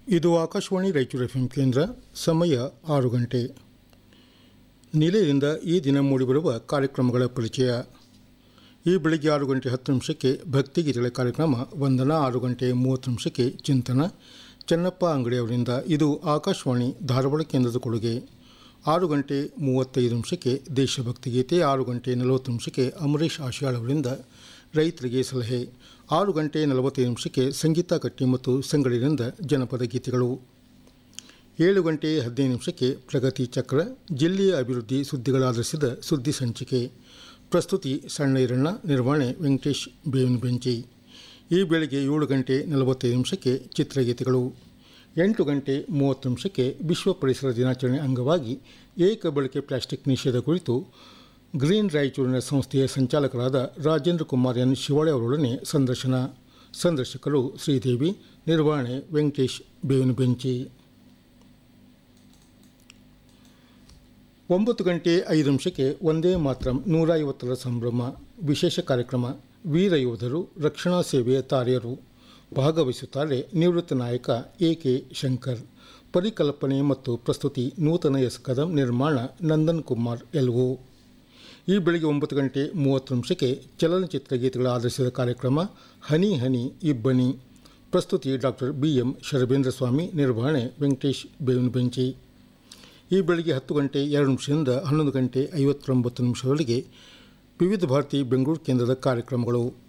ಇದು ಆಕಾಶವಾಣಿ ರಾಯಚೂರು ಎಫ್ ಕೇಂದ್ರ. ಸಮಯ 6 ಗಂಟೆ. ನಿಲಯದಿಂದ ಈ ದಿನ ಮೂಡಿಬರುವ ಕಾರ್ಯಕ್ರಮಗಳ ಪರಿಚಯ. ಈ ಬೆಳಿಗ್ಗೆ 6 ಗಂಟೆ 10 ನಿಮಿಷಕ್ಕೆ ಭಕ್ತಿಗೀತೆಗಳ ಕಾರ್ಯಕ್ರಮ ವಂದನಾ. 6 ಗಂಟೆ 30 ನಿಮಿಷಕ್ಕೆ ಚಿಂತನ ಚೆನ್ನಪ್ಪ ಅಂಗಡಿಯವರಿಂದ. ಇದು ಆಕಾಶವಾಣಿ ಧಾರವಾಡ ಕೇಂದ್ರದ ಕೊಡುಗೆ. 6 ಗಂಟೆ 35 ನಿಮಿಷಕ್ಕೆ ದೇಶಭಕ್ತಿ ಗೀತೆ. 6 ಗಂಟೆ 40 ನಿಮಿಷಕ್ಕೆ ಅಮರೇಶ್ ಆಶಿಯಾಳ್ ಅವರಿಂದ ರೈತರಿಗೆ ಸಲಹೆ. 6 ಗಂಟೆ 45 ನಿಮಿಷಕ್ಕೆ ಸಂಗೀತ ಕಟ್ಟಿ ಮತ್ತು ಸಂಗಳಿಂದ ಜನಪದ ಗೀತೆಗಳು. 7 ಗಂಟೆ 15 ನಿಮಿಷಕ್ಕೆ ಪ್ರಗತಿ ಚಕ್ರ, ಜಿಲ್ಲೆಯ ಅಭಿವೃದ್ಧಿ ಸುದ್ದಿಗಳಾಧರಿಸಿದ ಸುದ್ದಿ ಸಂಚಿಕೆ. ಪ್ರಸ್ತುತಿ ಸಣ್ಣ ಈರಣ್ಣ, ನಿರ್ವಹಣೆ ವೆಂಕಟೇಶ್ ಬೇವಿನ ಬೆಂಚಿ. ಈ ಬೆಳಗ್ಗೆ 7 ಗಂಟೆ 45 ನಿಮಿಷಕ್ಕೆ ಚಿತ್ರಗೀತೆಗಳು. 8 ಗಂಟೆ 30 ನಿಮಿಷಕ್ಕೆ ವಿಶ್ವ ಪರಿಸರ ದಿನಾಚರಣೆ ಅಂಗವಾಗಿ ಏಕ ಬಳಕೆ ಪ್ಲಾಸ್ಟಿಕ್ ನಿಷೇಧ ಕುರಿತು ಗ್ರೀನ್ ರಾಯಚೂರಿನ ಸಂಸ್ಥೆಯ ಸಂಚಾಲಕರಾದ ರಾಜೇಂದ್ರ ಕುಮಾರ್ ಎನ್ ಶಿವಾಳೆ ಅವರೊಡನೆ ಸಂದರ್ಶನ. ಸಂದರ್ಶಕರು ಶ್ರೀದೇವಿ, ನಿರ್ವಹಣೆ ವೆಂಕಟೇಶ್ ಬೇವಿನ ಬೆಂಚಿ. 9 ಗಂಟೆ 5 ನಿಮಿಷಕ್ಕೆ ಒಂದೇ ಮಾತ್ರ 150ರ ಸಂಭ್ರಮ ವಿಶೇಷ ಕಾರ್ಯಕ್ರಮ. ವೀರ ಯೋಧರು, ರಕ್ಷಣಾ ಸೇವೆಯ ತಾರೆಯರು ಭಾಗವಹಿಸುತ್ತಾರೆ. ನಿವೃತ್ತ ನಾಯಕ ಎ.ಕೆ. ಶಂಕರ್. ಪರಿಕಲ್ಪನೆ ಮತ್ತು ಪ್ರಸ್ತುತಿ ನೂತನ ಎಸ್ ಕದಂ. ನಿರ್ಮಾಣ ನಂದನ್ ಕುಮಾರ್ ಎಲ್ಒ. ಈ ಬೆಳಿಗ್ಗೆ 9 ಗಂಟೆ 30 ನಿಮಿಷಕ್ಕೆ ಚಲನಚಿತ್ರ ಗೀತೆಗಳ ಆಧರಿಸಿದ ಕಾರ್ಯಕ್ರಮ ಹನಿ ಹನಿ ಇಬ್ಬನಿ. ಪ್ರಸ್ತುತಿ ಡಾಕ್ಟರ್ ಬಿ.ಎಂ. ಶರಬೇಂದ್ರ ಸ್ವಾಮಿ. ನಿರ್ವಹಣೆ ವೆಂಕಟೇಶ್ ಬೇವಿನ ಬೆಂಚಿ. ಈ ಬೆಳಿಗ್ಗೆ 10 ಗಂಟೆ 2 ನಿಮಿಷದಿಂದ 11 ಗಂಟೆ 59 ನಿಮಿಷದವರೆಗೆ ವಿವಿಧ ಭಾರತಿ ಬೆಂಗಳೂರು ಕೇಂದ್ರದ ಕಾರ್ಯಕ್ರಮಗಳು.